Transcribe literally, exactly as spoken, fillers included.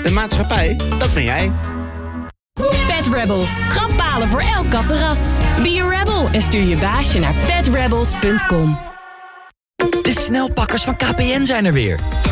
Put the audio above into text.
De maatschappij, dat ben jij. Pet Rebels. Trappalen voor elk katterras. Be a rebel en stuur je baasje naar pet rebels punt com. De snelpakkers van K P N zijn er weer.